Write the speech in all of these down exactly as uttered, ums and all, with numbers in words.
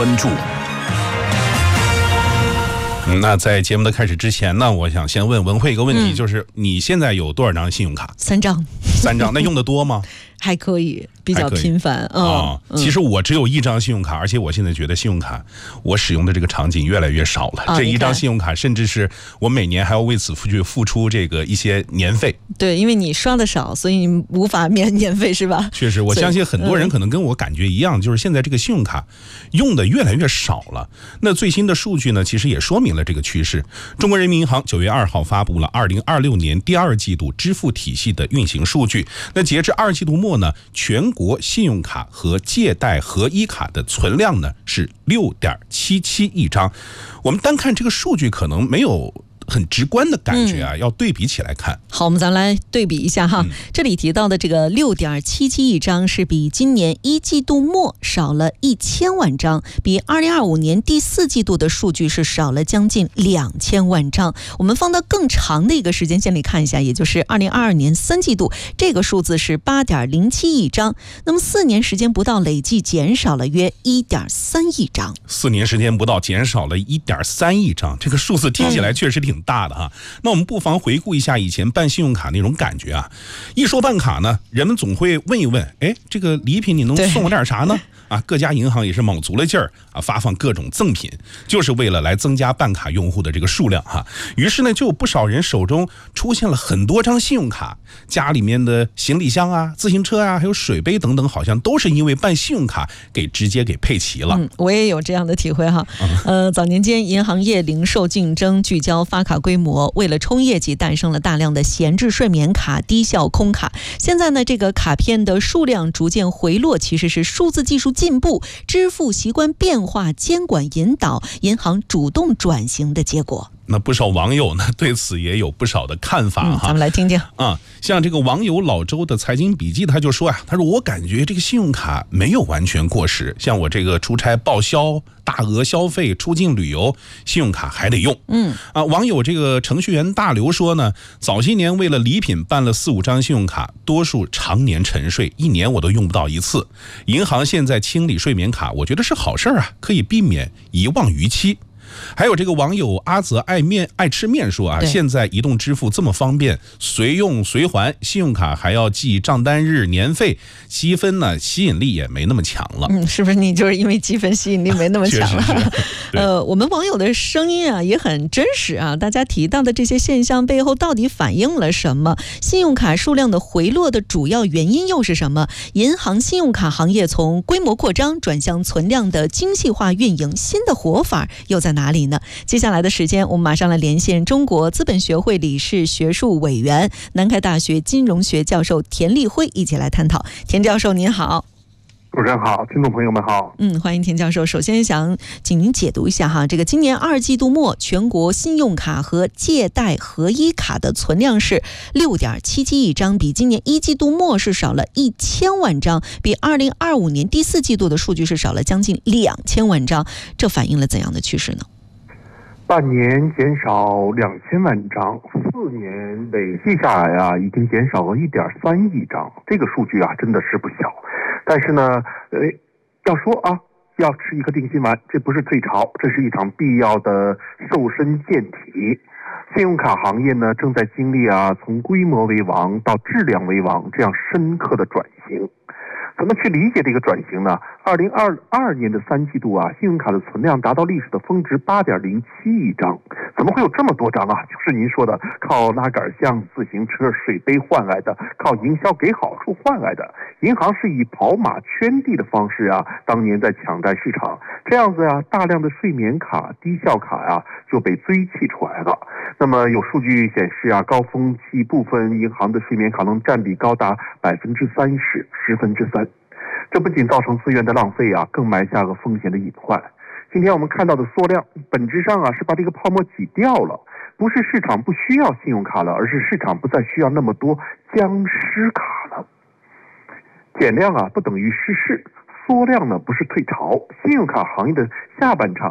关注。那在节目的开始之前呢，我想先问文慧一个问题，嗯、就是你现在有多少张信用卡？ 三张。 三张，那用的多吗？ 还可以，比较频繁啊、 哦嗯。其实我只有一张信用卡，而且我现在觉得信用卡我使用的这个场景越来越少了。啊、这一张信用卡，甚至是我每年还要为此去付出这个一些年费。 对，因为你刷的少，所以你无法免年费，是吧？ 确实，我相信很多人可能跟我感觉一样，就是现在这个信用卡用的越来越少了。那最新的数据呢，其实也说明了这个趋势。中国人民银行九月二号发布了二零二六年第二季度支付体系的运行数据。那截至二季度末呢，全国信用卡和借贷合一卡的存量呢是六点七七亿张。我们单看这个数据可能没有很直观的感觉啊、嗯，要对比起来看。 好，我们咱来对比一下哈。嗯、这里提到的这个六点七七亿张是比今年一季度末少了一千万张，比二零二五年第四季度的数据是少了将近两千万张。我们放到更长的一个时间线里看一下，也就是二零二二年三季度，这个数字是八点零七亿张。那么四年时间不到，累计减少了约一点三亿张。 四年时间不到，减少了一点三亿张，这个数字听起来确实挺大的哈。那我们不妨回顾一下以前办信用卡那种感觉啊。一说办卡呢，人们总会问一问，哎，这个礼品你能送我点啥呢？啊，各家银行也是卯足了劲儿啊，发放各种赠品，就是为了来增加办卡用户的这个数量哈。于是呢，就有不少人手中出现了很多张信用卡，家里面的行李箱啊、自行车啊，还有水杯等等，好像都是因为办信用卡给直接给配齐了。 嗯，我也有这样的体会哈。呃，早年间银行业零售竞争聚焦发卡规模，为了冲业绩，诞生了大量的闲置睡眠卡、低效空卡。现在呢，这个卡片的数量逐渐回落，其实是数字技术进步、支付习惯变化、监管引导、银行主动转型的结果。 那不少网友呢对此也有不少的看法哈、嗯， 咱们来听听啊。像这个网友老周的财经笔记，他就说啊，他说我感觉这个信用卡没有完全过时，像我这个出差报销、大额消费、出境旅游，信用卡还得用。嗯啊，网友这个程序员大刘说呢，早些年为了礼品办了四五张信用卡，多数常年沉睡，一年我都用不到一次。银行现在清理睡眠卡，我觉得是好事啊，可以避免遗忘逾期。还有这个网友阿泽爱面爱吃面说啊，现在移动支付这么方便，随用随还，信用卡还要记账单日、年费，积分呢吸引力也没那么强了。 嗯，是不是你就是因为积分吸引力没那么强了？呃，我们网友的声音啊也很真实啊，大家提到的这些现象背后到底反映了什么？信用卡数量的回落的主要原因又是什么？银行信用卡行业从规模扩张转向存量的精细化运营，新的活法又在哪里？哪里呢？接下来的时间，我们马上来连线中国资本学会理事、学术委员、南开大学金融学教授田立辉，一起来探讨。田教授您好。 主持人好，听众朋友们好。 嗯，欢迎田教授。首先想请您解读一下哈，这个今年二季度末，全国信用卡和借贷合一卡的存量是六点七七亿张，比今年一季度末是少了一千万张，比二零二五年第四季度的数据是少了将近两千万张，这反映了怎样的趋势呢？ 半年减少两千万张，四年累计下来啊，已经减少了一点三亿张，这个数据啊真的是不小。但是呢，呃，要说啊，要吃一颗定心丸，这不是退潮，这是一场必要的瘦身健体。信用卡行业呢，正在经历啊从规模为王到质量为王这样深刻的转型。怎么去理解这个转型呢？二零二二年的三季度啊，信用卡的存量达到历史的峰值八点零七亿张。怎么会有这么多张啊？就是您说的靠拉杆箱、自行车、水杯换来的，靠营销给好处换来的。银行是以跑马圈地的方式啊，当年在抢占市场，这样子啊，大量的睡眠卡、低效卡啊就被堆砌出来了。那么有数据显示啊，高峰期部分银行的睡眠卡能占比高达百分之三十，十分之三。这不仅造成资源的浪费啊，更埋下了风险的隐患。今天我们看到的缩量，本质上啊是把这个泡沫挤掉了，不是市场不需要信用卡了，而是市场不再需要那么多僵尸卡了。减量啊不等于失势，缩量呢不是退潮。信用卡行业的下半场啊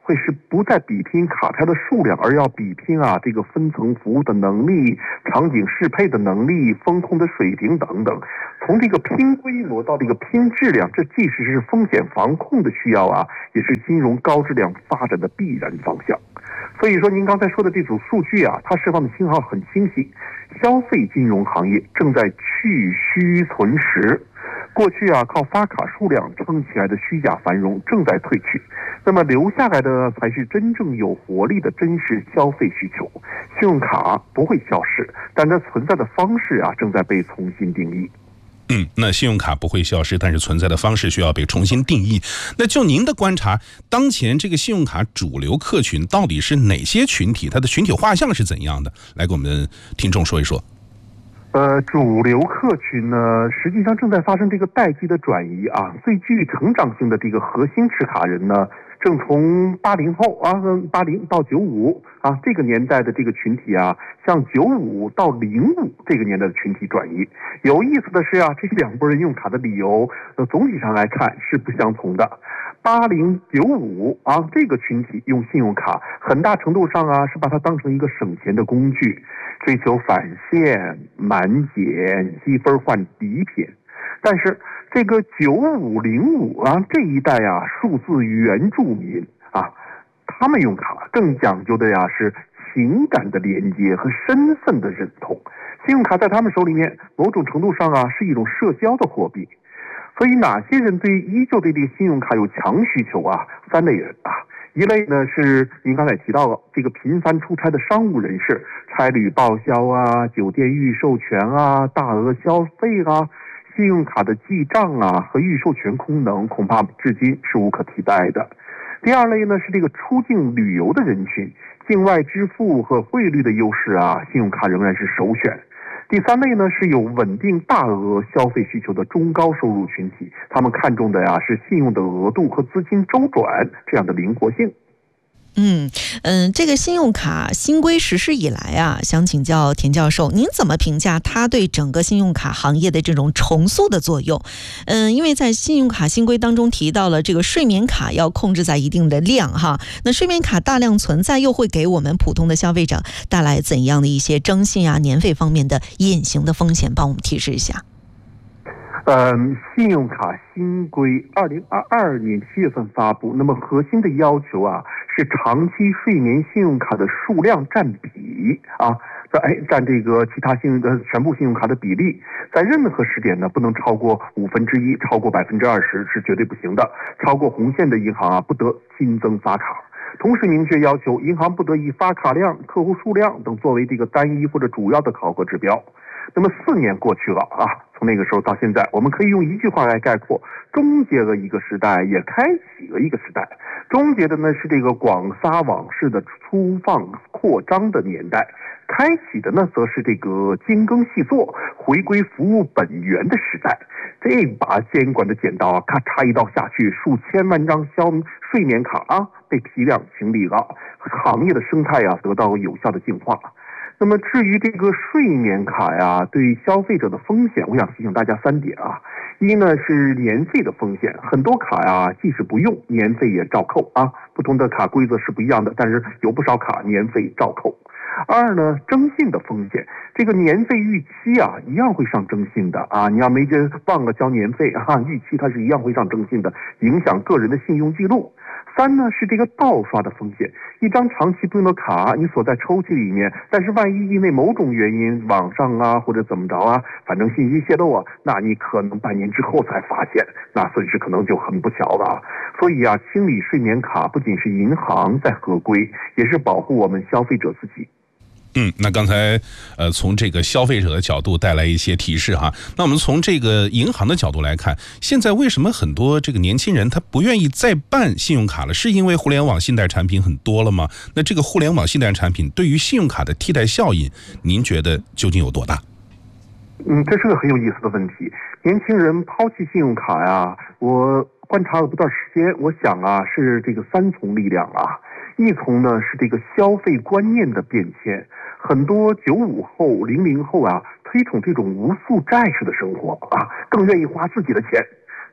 会是不再比拼卡牌的数量，而要比拼啊这个分层服务的能力、场景适配的能力、风控的水平等等。从这个拼规模到这个拼质量，这即使是风险防控的需要啊，也是金融高质量发展的必然方向。所以说，您刚才说的这组数据啊，它释放的信号很清晰，消费金融行业正在去虚存实。过去啊，靠发卡数量撑起来的虚假繁荣正在退去，那么留下来的才是真正有活力的真实消费需求。信用卡不会消失，但它存在的方式啊，正在被重新定义。 嗯，那信用卡不会消失，但是存在的方式需要被重新定义。那就您的观察，当前这个信用卡主流客群到底是哪些群体？它的群体画像是怎样的？来给我们听众说一说。 呃，主流客群呢，实际上正在发生这个代际的转移啊。最具成长性的这个核心持卡人呢，正从八零后啊，八零到九五啊这个年代的这个群体啊，向九五到零五这个年代的群体转移。有意思的是啊，这两拨人用卡的理由，呃，总体上来看是不相同的。八零九五啊，这个群体用信用卡，很大程度上啊是把它当成一个省钱的工具，追求返现、满减、积分换礼品。但是这个九五零五啊这一代啊，数字原住民啊，他们用卡更讲究的呀是情感的连接和身份的认同。信用卡在他们手里面，某种程度上啊是一种社交的货币。所以哪些人对依旧对这个信用卡有强需求啊？三类人啊，一类呢是您刚才提到了这个频繁出差的商务人士，差旅报销啊、酒店预授权啊、大额消费啊，信用卡的记账啊和预授权功能恐怕至今是无可替代的。第二类呢是这个出境旅游的人群，境外支付和汇率的优势啊，信用卡仍然是首选。第三类呢是有稳定大额消费需求的中高收入群体，他们看重的呀是信用的额度和资金周转这样的灵活性。 嗯嗯，这个信用卡新规实施以来啊，想请教田教授，您怎么评价它对整个信用卡行业的这种重塑的作用？嗯，因为在信用卡新规当中提到了这个睡眠卡要控制在一定的量哈，那睡眠卡大量存在又会给我们普通的消费者带来怎样的一些征信啊、年费方面的隐形的风险？帮我们提示一下。 嗯，信用卡新规二零二二年七月份发布，那么核心的要求啊是长期睡眠信用卡的数量占比啊，在哎占这个其他信用的全部信用卡的比例，在任何时点呢不能超过五分之一，超过百分之二十是绝对不行的。超过红线的银行啊不得新增发卡。同时明确要求，银行不得以发卡量、客户数量等作为这个单一或者主要的考核指标。那么四年过去了啊，从那个时候到现在，我们可以用一句话来概括：终结了一个时代，也开启了一个时代。终结的呢是这个广撒网式的粗放扩张的年代，开启的呢则是这个精耕细作、回归服务本源的时代。这把监管的剪刀啊，咔嚓一刀下去，数千万张消睡眠卡啊被批量清理了，行业的生态啊得到有效的净化。那么至于这个睡眠卡呀，对消费者的风险，我想提醒大家三点啊。一呢是年费的风险，很多卡呀即使不用，年费也照扣啊。不同的卡规则是不一样的，但是有不少卡年费照扣。二呢，征信的风险，这个年费逾期啊，一样会上征信的啊。你要没这忘了交年费啊，逾期它是一样会上征信的，影响个人的信用记录。三呢是这个盗刷的风险，一张长期不用的卡你锁在抽屉里面，但是万一因为某种原因网上啊或者怎么着啊，反正信息泄露啊，那你可能半年之后才发现，那损失可能就很不小了。所以啊，清理睡眠卡不仅是银行在合规，也是保护我们消费者自己。 嗯，那刚才呃从这个消费者的角度带来一些提示哈，那我们从这个银行的角度来看，现在为什么很多这个年轻人他不愿意再办信用卡了？是因为互联网信贷产品很多了吗？那这个互联网信贷产品对于信用卡的替代效应，您觉得究竟有多大？ 嗯，这是个很有意思的问题。年轻人抛弃信用卡呀，我观察了不段时间，我想啊是这个三重力量啊。一从呢是这个消费观念的变迁，很多九五后、零零后啊，推崇这种无负债式的生活啊，更愿意花自己的钱。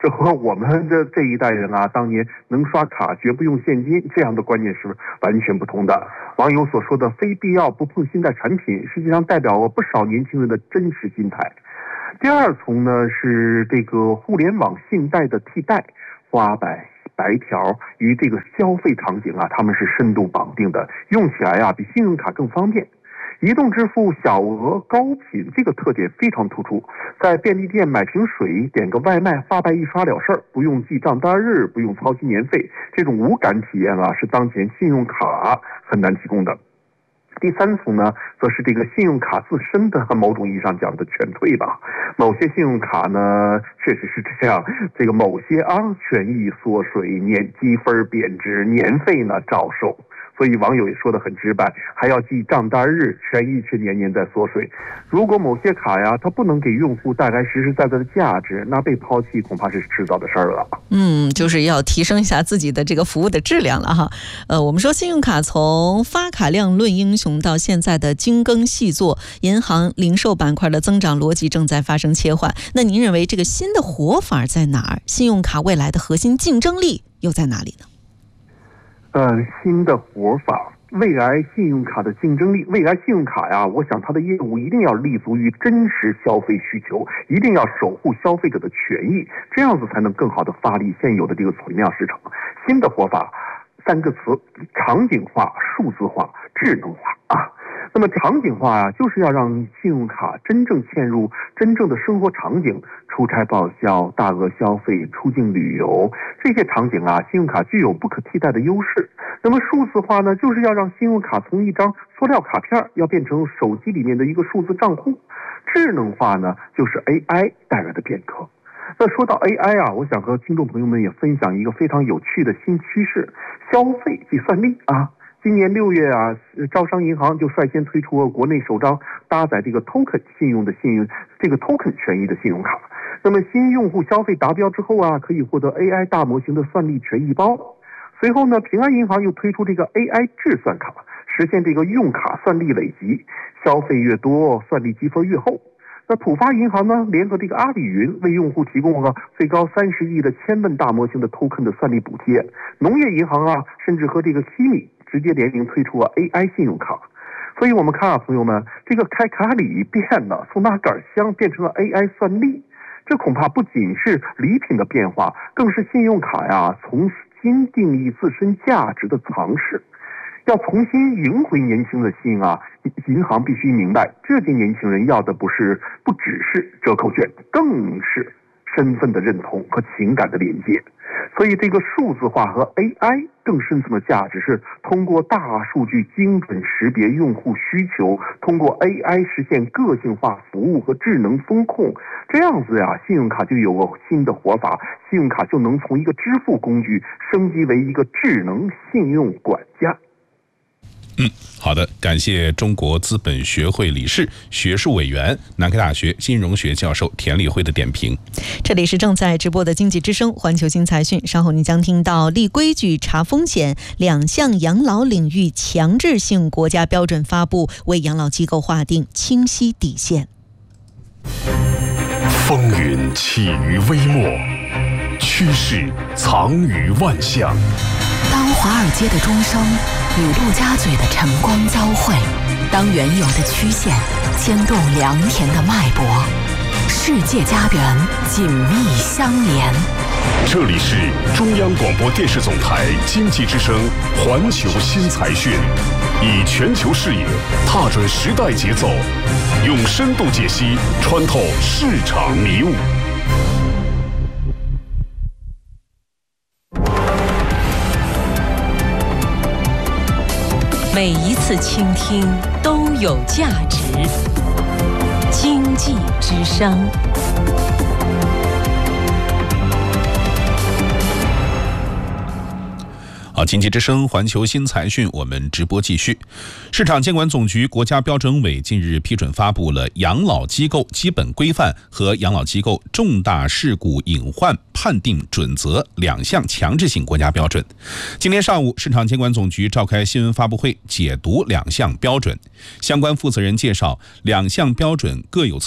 这和我们的这一代人啊，当年能刷卡绝不用现金这样的观念是完全不同的。网友所说的非必要不碰信贷产品，实际上代表了不少年轻人的真实心态。第二层呢是这个互联网信贷的替代，花呗、白条与这个消费场景啊，他们是深度绑定的，用起来啊比信用卡更方便。移动支付小额高频这个特点非常突出，在便利店买瓶水、点个外卖，发呗一刷了事儿，不用记账单日，不用操心年费，这种无感体验啊，是当前信用卡很难提供的。第三层呢，则是这个信用卡自身的某种意义上讲的劝退吧。某些信用卡呢，确实是这样，这个某些啊权益缩水，年积分贬值，年费呢照收。所以网友也说得很直白，还要记账单日，权益却年年在缩水。如果某些卡呀，它不能给用户带来实实在在的价值，那被抛弃恐怕是迟早的事儿了。 嗯，就是要提升一下自己的这个服务的质量了哈。呃，我们说信用卡从发卡量论英雄到现在的精耕细作，银行零售板块的增长逻辑正在发生切换。那您认为这个新的活法在哪儿？信用卡未来的核心竞争力又在哪里呢？ 呃，新的活法，未来信用卡的竞争力，未来信用卡呀，我想它的业务一定要立足于真实消费需求，一定要守护消费者的权益，这样子才能更好的发力现有的这个存量市场。新的活法，三个词：场景化、数字化、智能化啊。那么场景化啊，就是要让信用卡真正嵌入真正的生活场景，出差报销、大额消费、出境旅游这些场景啊，信用卡具有不可替代的优势。那么数字化呢，就是要让信用卡从一张塑料卡片要变成手机里面的一个数字账户。智能化呢，就是 A I 带来的变革。那说到 A I 啊，我想和听众朋友们也分享一个非常有趣的新趋势：消费计算力啊。今年六月啊，招商银行就率先推出了国内首张搭载这个 token 信用的信用这个 token 权益的信用卡。那么新用户消费达标之后啊，可以获得 A I 大模型的算力权益包。随后呢，平安银行又推出这个 A I 智算卡，实现这个用卡算力累积，消费越多，算力积分越厚。那浦发银行呢，联合这个阿里云为用户提供了最高三十亿的千问大模型的 token 的算力补贴。农业银行啊，甚至和这个 Kimi 直接联名推出了 A I 信用卡。所以我们看啊，朋友们，这个开卡礼变了，从拿杆香变成了 A I 算力，这恐怕不仅是礼品的变化，更是信用卡呀重新定义自身价值的尝试。要重新赢回年轻的心啊，银行必须明白，这些年轻人要的不是不只是折扣券，更是身份的认同和情感的连接。所以这个数字化和 A I 更深层的价值是通过大数据精准识别用户需求，通过 A I 实现个性化服务和智能风控。这样子呀，信用卡就有个新的活法，信用卡就能从一个支付工具升级为一个智能信用管家。 嗯，好的，感谢中国资本学会理事、学术委员、南开大学金融学教授田立辉的点评。 这里是正在直播的经济之声环球新财讯，稍后您将听到立规矩、查风险两项养老领域强制性国家标准发布，为养老机构划定清晰底线。 风云起于微末，趋势藏于万象。 当华尔街的钟声与陆家嘴的晨光交汇，当原有的曲线牵动良田的脉搏，世界家园紧密相连。 这里是中央广播电视总台经济之声环球新财讯，以全球视野踏准时代节奏，用深度解析穿透市场迷雾。 每一次倾听都有价值。经济之声。 好，经济之声环球新财讯，我们直播继续。市场监管总局、国家标准委近日批准发布了养老机构基本规范和养老机构重大事故隐患判定准则两项强制性国家标准。今天上午，市场监管总局召开新闻发布会，解读两项标准。相关负责人介绍，两项标准各有侧重。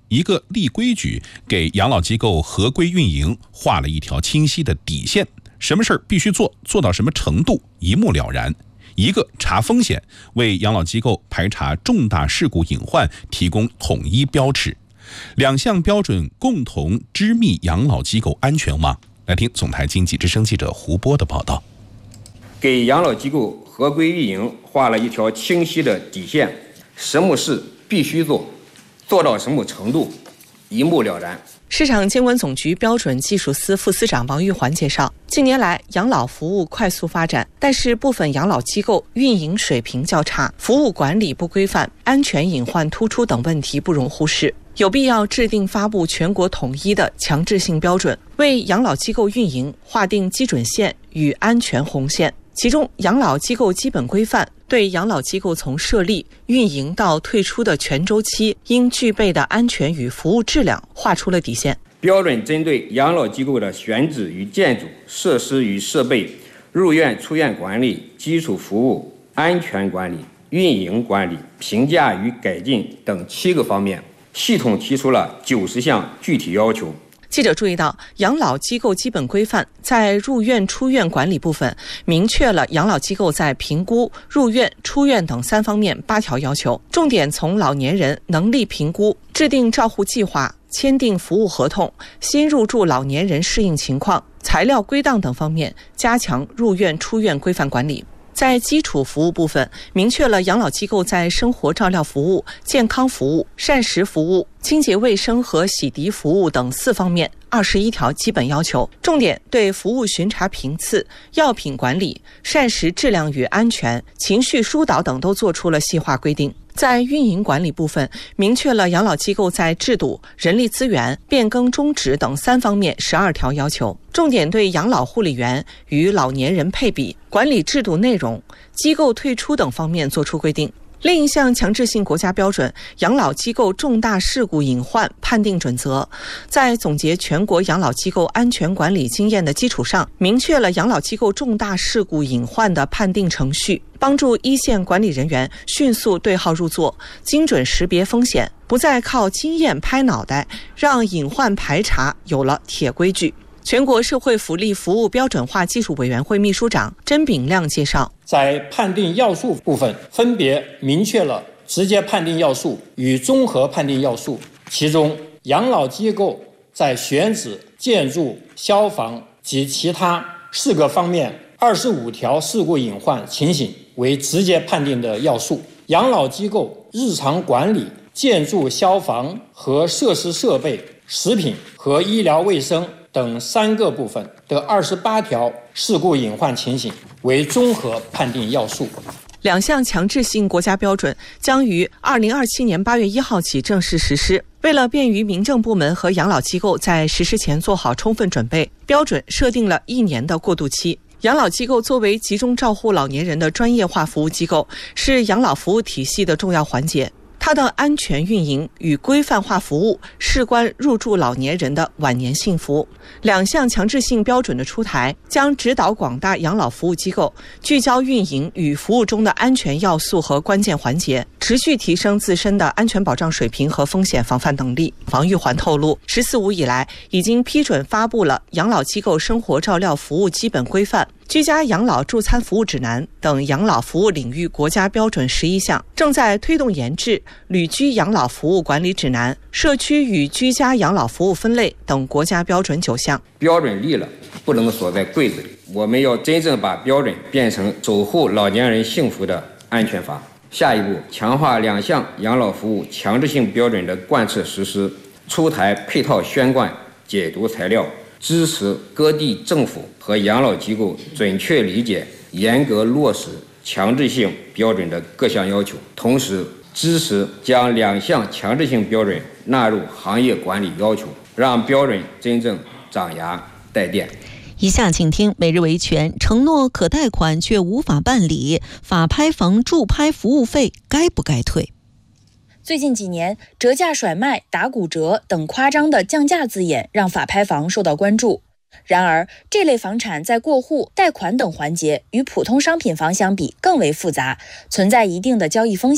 一个立规矩，给养老机构合规运营画了一条清晰的底线，什么事儿必须做，做到什么程度，一目了然。一个查风险，为养老机构排查重大事故隐患提供统一标尺。两项标准共同织密养老机构安全网。来听总台经济之声记者胡波的报道。 给养老机构合规运营画了一条清晰的底线，什么事必须做，做到什么程度，一目了然。 市场监管总局标准技术司副司长王玉环介绍，近年来养老服务快速发展，但是部分养老机构运营水平较差，服务管理不规范，安全隐患突出等问题不容忽视，有必要制定发布全国统一的强制性标准，为养老机构运营划定基准线与安全红线。其中，养老机构基本规范对养老机构从设立、运营到退出的全周期应具备的安全与服务质量划出了底线。 标准针对养老机构的选址与建筑、设施与设备、入院出院管理、基础服务、安全管理、运营管理、评价与改进等七个方面，系统提出了九十项具体要求。 记者注意到，养老机构基本规范在入院出院管理部分明确了养老机构在评估、入院、出院等三方面八条要求，重点从老年人能力评估、制定照护计划、签订服务合同、新入住老年人适应情况、材料归档等方面加强入院出院规范管理。在基础服务部分，明确了养老机构在生活照料服务、健康服务、膳食服务、清洁卫生和洗涤服务等四方面二十一条基本要求，重点对服务巡查频次、药品管理、膳食质量与安全、情绪疏导等都做出了细化规定。在运营管理部分，明确了养老机构在制度、人力资源、变更终止等三方面十二条要求，重点对养老护理员与老年人配比、管理制度内容、机构退出等方面作出规定。另一项强制性国家标准《养老机构重大事故隐患判定准则》，在总结全国养老机构安全管理经验的基础上，明确了养老机构重大事故隐患的判定程序，帮助一线管理人员迅速对号入座，精准识别风险，不再靠经验拍脑袋，让隐患排查有了铁规矩。全国社会福利服务标准化技术委员会秘书长甄炳亮介绍， 在判定要素部分分别明确了直接判定要素与综合判定要素，其中养老机构在选址、建筑、消防及其他四个方面二十五条事故隐患情形为直接判定的要素，养老机构日常管理、建筑、消防和设施设备、食品和医疗卫生等三个部分的二十八条事故隐患情形为综合判定要素。 两项强制性国家标准将于二零二七年八月一号起正式实施。为了便于民政部门和养老机构在实施前做好充分准备，标准设定了一年的过渡期。养老机构作为集中照护老年人的专业化服务机构，是养老服务体系的重要环节。它的安全运营与规范化服务事关入住老年人的晚年幸福。两项强制性标准的出台，将指导广大养老服务机构聚焦运营与服务中的安全要素和关键环节，持续提升自身的安全保障水平和风险防范能力。王玉环透露，十四五以来已经批准发布了养老机构生活照料服务基本规范、居家养老助餐服务指南等养老服务领域国家标准十一项，正在推动研制旅居养老服务管理指南、社区与居家养老服务分类等国家标准九项。 标准立了，不能锁在柜子里，我们要真正把标准变成守护老年人幸福的安全阀。下一步，强化两项养老服务强制性标准的贯彻实施，出台配套宣贯解读材料，支持各地政府和养老机构准确理解、严格落实强制性标准的各项要求，同时支持将两项强制性标准纳入行业管理要求，让标准真正长牙带电。 以下请听每日维权：承诺可贷款却无法办理，法拍房助拍服务费该不该退？ 最近几年，折价甩卖、打骨折等夸张的降价字眼让法拍房受到关注。然而，这类房产在过户、贷款等环节与普通商品房相比更为复杂，存在一定的交易风险。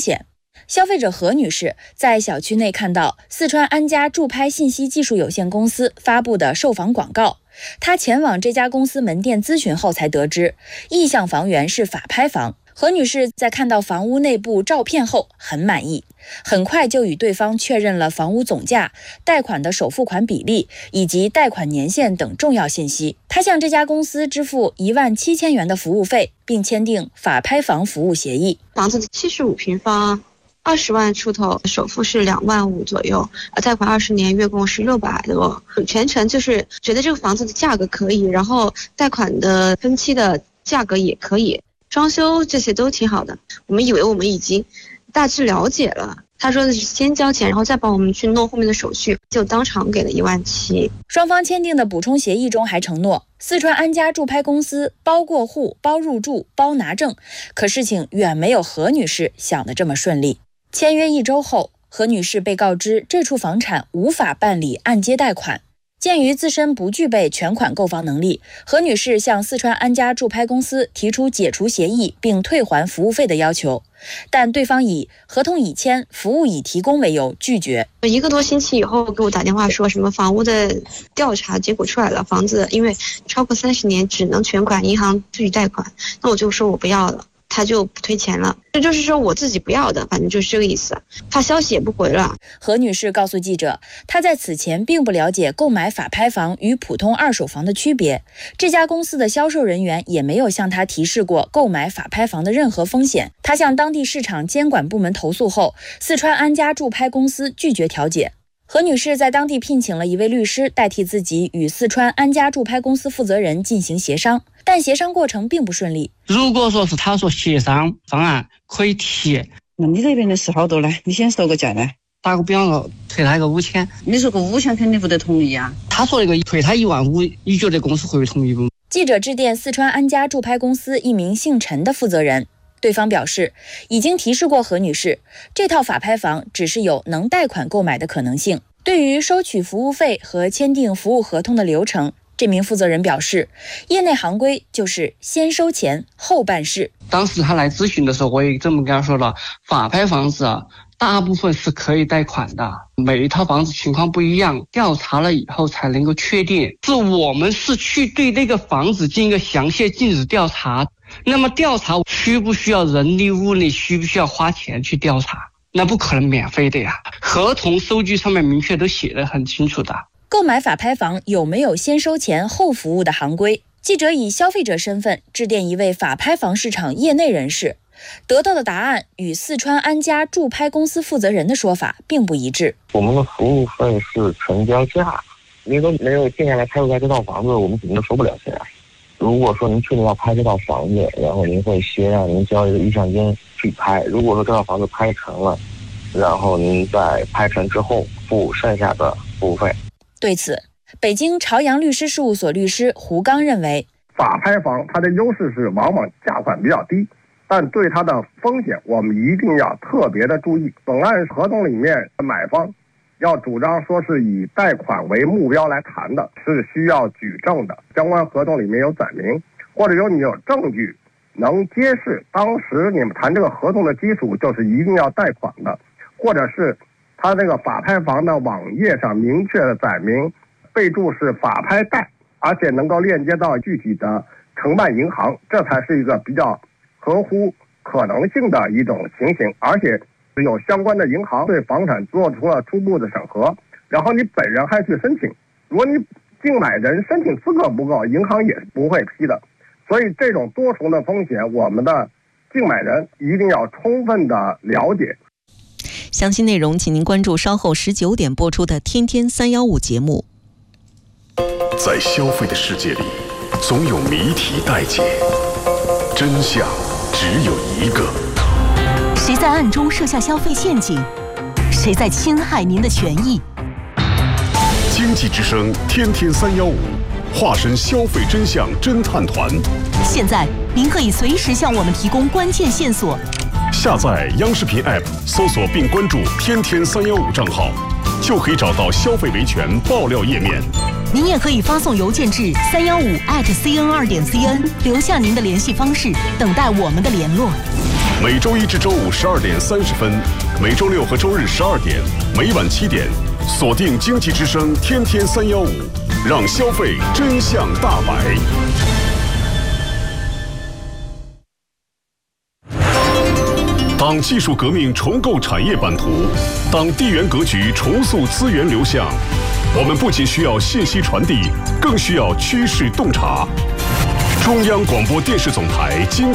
消费者何女士在小区内看到四川安家驻拍信息技术有限公司发布的售房广告，她前往这家公司门店咨询后才得知，意向房源是法拍房。何女士在看到房屋内部照片后很满意，很快就与对方确认了房屋总价、贷款的首付款比例以及贷款年限等重要信息。她向这家公司支付一万七千元的服务费，并签订法拍房服务协议。 房子七十五平方，二十万出头，首付是两万五左右，贷款二十年，月供是六百多，全程就是觉得这个房子的价格可以，然后贷款的分期的价格也可以。装修这些都挺好的，我们以为我们已经大致了解了。他说的是先交钱，然后再帮我们去弄后面的手续，就当场给了一万七。 双方签订的补充协议中还承诺，四川安家驻拍公司包过户、包入住、包拿证。可事情远没有何女士想的这么顺利。签约一周后，何女士被告知这处房产无法办理按揭贷款。鉴于自身不具备全款购房能力，何女士向四川安家驻拍公司提出解除协议并退还服务费的要求，但对方以合同已签、服务已提供为由拒绝。 一个多星期以后给我打电话说什么房屋的调查结果出来了，房子因为超过三十年只能全款，银行自己贷款，那我就说我不要了。他就不退钱了，这就是说我自己不要的，反正就是这个意思。发消息也不回了。 何女士告诉记者，她在此前并不了解购买法拍房与普通二手房的区别，这家公司的销售人员也没有向她提示过购买法拍房的任何风险。她向当地市场监管部门投诉后，四川安家驻拍公司拒绝调解。何女士在当地聘请了一位律师，代替自己与四川安家驻拍公司负责人进行协商，但协商过程并不顺利。 如果说是他说协商方案可以提， 那你这边的是好多呢？你先说个价呢？ 打个比方说，退他一个五千， 你说个五千肯定不得同意啊。 他说那个退他一万五，你觉得公司会不会同意不？ 记者致电四川安家驻拍公司一名姓陈的负责人。对方表示，已经提示过何女士，这套法拍房只是有能贷款购买的可能性。对于收取服务费和签订服务合同的流程，这名负责人表示，业内行规就是先收钱后办事。 当时他来咨询的时候，我也这么跟他说了，法拍房子啊，大部分是可以贷款的，每一套房子情况不一样，调查了以后才能够确定。是我们是去对那个房子进行一个详细尽职调查。那么调查需不需要人力物力，需不需要花钱去调查？那不可能免费的呀，合同收据上面明确都写得很清楚的。 购买法拍房有没有先收钱后服务的行规？记者以消费者身份致电一位法拍房市场业内人士，得到的答案与四川安家驻拍公司负责人的说法并不一致。 我们的服务费是成交价，您都没有进来拍出来这套房子，我们肯定都收不了钱。如果说您确定要拍这套房子，然后您会先让您交一个意向金去拍。如果说这套房子拍成了，然后您在拍成之后付剩下的服务费。 对此，北京朝阳律师事务所律师胡刚认为， 法拍房它的优势是往往价款比较低，但对它的风险我们一定要特别的注意。本案合同里面买方要主张说是以贷款为目标来谈的，是需要举证的。相关合同里面有载明，或者有你有证据能揭示当时你们谈这个合同的基础就是一定要贷款的，或者是他这个法拍房的网页上明确的载明，备注是法拍贷，而且能够链接到具体的承办银行，这才是一个比较合乎可能性的一种情形。而且有相关的银行对房产做出了初步的审核，然后你本人还去申请，如果你竞买人申请资格不够，银行也不会批的。所以这种多重的风险，我们的竞买人一定要充分的了解。 详细内容请您关注稍后十九点播出的《天天三幺五》节目。 在消费的世界里，总有谜题待解，真相只有一个。 谁在暗中设下消费陷阱？谁在侵害您的权益？ 经济之声天天三幺五，化身消费真相侦探团。 现在您可以随时向我们提供关键线索。 下载央视频 App， 搜索并关注天天三幺五账号，就可以找到消费维权爆料页面。 您也可以发送邮件至三幺五 at cn 二点 cn， 留下您的联系方式，等待我们的联络。 每周一至周五十二点三十分，每周六和周日十二点，每晚七点，锁定经济之声天天三幺五，让消费真相大白。当技术革命重构产业版图，当地缘格局重塑资源流向，我们不仅需要信息传递，更需要趋势洞察。中央广播电视总台经济